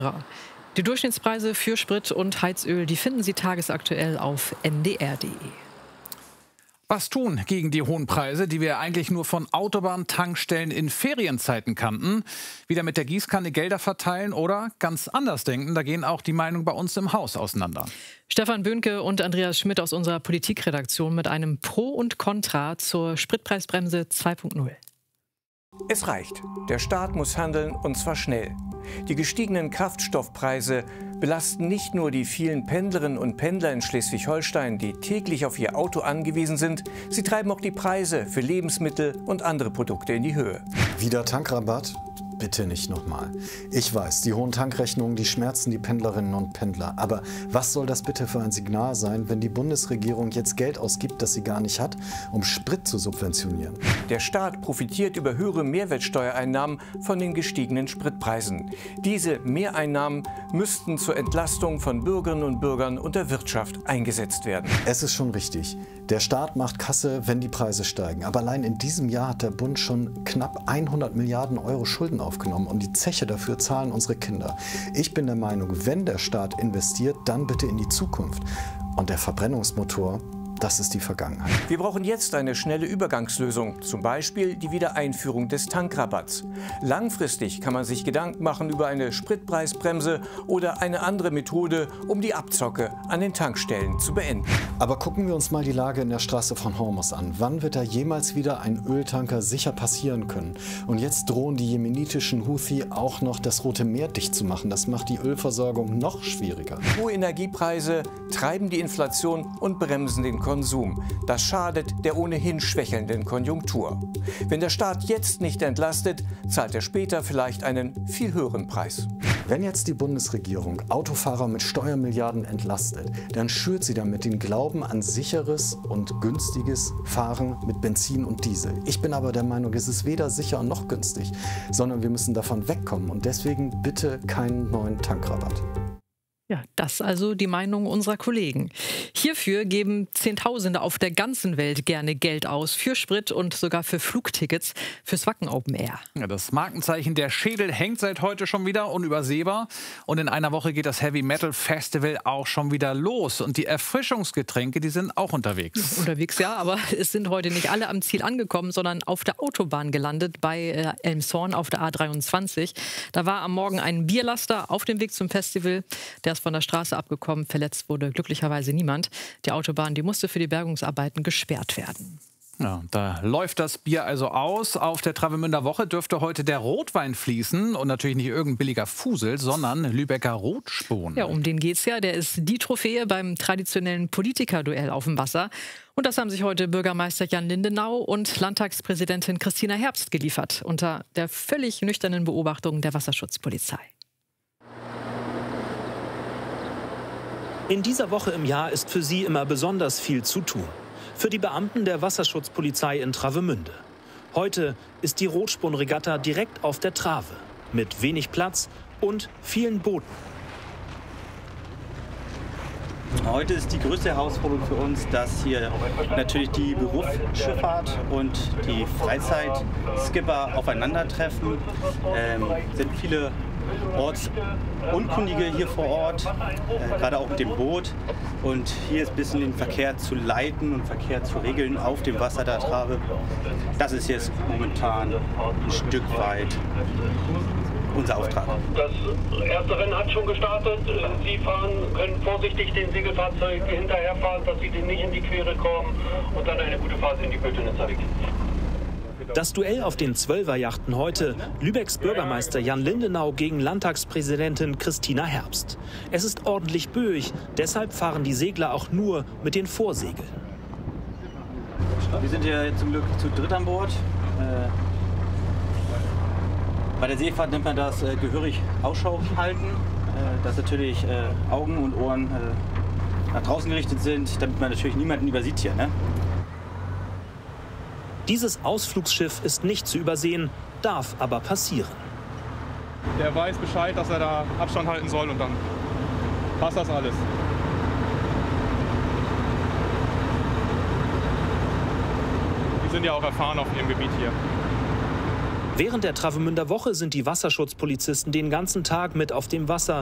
Die Durchschnittspreise für Sprit und Heizöl, die finden Sie tagesaktuell auf ndr.de. Was tun gegen die hohen Preise, die wir eigentlich nur von Autobahntankstellen in Ferienzeiten kannten? Wieder mit der Gießkanne Gelder verteilen oder ganz anders denken? Da gehen auch die Meinungen bei uns im Haus auseinander. Stefan Böhnke und Andreas Schmidt aus unserer Politikredaktion mit einem Pro und Contra zur Spritpreisbremse 2.0. Es reicht. Der Staat muss handeln, und zwar schnell. Die gestiegenen Kraftstoffpreise belasten nicht nur die vielen Pendlerinnen und Pendler in Schleswig-Holstein, die täglich auf ihr Auto angewiesen sind, sie treiben auch die Preise für Lebensmittel und andere Produkte in die Höhe. Wieder Tankrabatt? Bitte nicht nochmal. Ich weiß, die hohen Tankrechnungen, die schmerzen die Pendlerinnen und Pendler. Aber was soll das bitte für ein Signal sein, wenn die Bundesregierung jetzt Geld ausgibt, das sie gar nicht hat, um Sprit zu subventionieren? Der Staat profitiert über höhere Mehrwertsteuereinnahmen von den gestiegenen Spritpreisen. Diese Mehreinnahmen müssten zur Entlastung von Bürgerinnen und Bürgern und der Wirtschaft eingesetzt werden. Es ist schon richtig. Der Staat macht Kasse, wenn die Preise steigen. Aber allein in diesem Jahr hat der Bund schon knapp 100 Milliarden Euro Schulden aufgenommen. Und die Zeche dafür zahlen unsere Kinder. Ich bin der Meinung, wenn der Staat investiert, dann bitte in die Zukunft. Und der Verbrennungsmotor, das ist die Vergangenheit. Wir brauchen jetzt eine schnelle Übergangslösung, zum Beispiel die Wiedereinführung des Tankrabatts. Langfristig kann man sich Gedanken machen über eine Spritpreisbremse oder eine andere Methode, um die Abzocke an den Tankstellen zu beenden. Aber gucken wir uns mal die Lage in der Straße von Hormuz an. Wann wird da jemals wieder ein Öltanker sicher passieren können? Und jetzt drohen die jemenitischen Houthi auch noch das Rote Meer dicht zu machen. Das macht die Ölversorgung noch schwieriger. Hohe Energiepreise treiben die Inflation und bremsen den Konsum. Das schadet der ohnehin schwächelnden Konjunktur. Wenn der Staat jetzt nicht entlastet, zahlt er später vielleicht einen viel höheren Preis. Wenn jetzt die Bundesregierung Autofahrer mit Steuermilliarden entlastet, dann schürt sie damit den Glauben an sicheres und günstiges Fahren mit Benzin und Diesel. Ich bin aber der Meinung, es ist weder sicher noch günstig, sondern wir müssen davon wegkommen und deswegen bitte keinen neuen Tankrabatt. Ja, das also die Meinung unserer Kollegen. Hierfür geben Zehntausende auf der ganzen Welt gerne Geld aus für Sprit und sogar für Flugtickets fürs Wacken Open Air. Ja, das Markenzeichen der Schädel hängt seit heute schon wieder unübersehbar. Und in einer Woche geht das Heavy Metal Festival auch schon wieder los. Und die Erfrischungsgetränke, die sind auch unterwegs. Unterwegs, ja, aber es sind heute nicht alle am Ziel angekommen, sondern auf der Autobahn gelandet bei Elmshorn auf der A23. Da war am Morgen ein Bierlaster auf dem Weg zum Festival. Der ist von der Straße abgekommen. Verletzt wurde glücklicherweise niemand. Die Autobahn, die musste für die Bergungsarbeiten gesperrt werden. Ja, da läuft das Bier also aus. Auf der Travemünder Woche dürfte heute der Rotwein fließen. Und natürlich nicht irgendein billiger Fusel, sondern Lübecker Rotspon. Ja, um den geht's ja. Der ist die Trophäe beim traditionellen Politikerduell auf dem Wasser. Und das haben sich heute Bürgermeister Jan Lindenau und Landtagspräsidentin Christina Herbst geliefert. Unter der völlig nüchternen Beobachtung der Wasserschutzpolizei. In dieser Woche im Jahr ist für sie immer besonders viel zu tun. Für die Beamten der Wasserschutzpolizei in Travemünde. Heute ist die Rotspon-Regatta direkt auf der Trave. Mit wenig Platz und vielen Booten. Heute ist die größte Herausforderung für uns, dass hier natürlich die Berufsschifffahrt und die Freizeitskipper aufeinandertreffen. Sind viele Ortsunkundige hier vor Ort, gerade auch mit dem Boot. Und hier ist ein bisschen den Verkehr zu leiten und Verkehr zu regeln auf dem Wasser der Trave. Das ist jetzt momentan ein Stück weit unser Auftrag. Das erste Rennen hat schon gestartet. Sie können vorsichtig den Segelfahrzeugen hinterherfahren, dass sie denen nicht in die Quere kommen und dann eine gute Fahrt in die Bötenitzer Weg. Das Duell auf den Zwölferjachten heute, Lübecks Bürgermeister Jan Lindenau gegen Landtagspräsidentin Christina Herbst. Es ist ordentlich böig, deshalb fahren die Segler auch nur mit den Vorsegeln. Wir sind ja zum Glück zu dritt an Bord. Bei der Seefahrt nennt man das gehörig Ausschau halten, dass natürlich Augen und Ohren nach draußen gerichtet sind, damit man natürlich niemanden übersieht hier. Ne? Dieses Ausflugsschiff ist nicht zu übersehen, darf aber passieren. Der weiß Bescheid, dass er da Abstand halten soll und dann passt das alles. Die sind ja auch erfahren auf ihrem Gebiet hier. Während der Travemünder Woche sind die Wasserschutzpolizisten den ganzen Tag mit auf dem Wasser